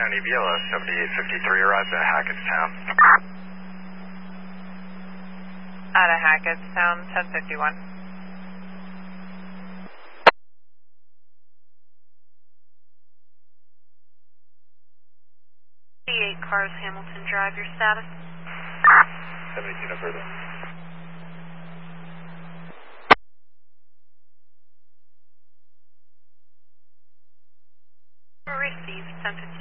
Viola, 7853, arrived at Hackettstown. Out of Hackettstown, 1051. 8 cars, Hamilton Drive, your status? 72 no further. Received, 1051.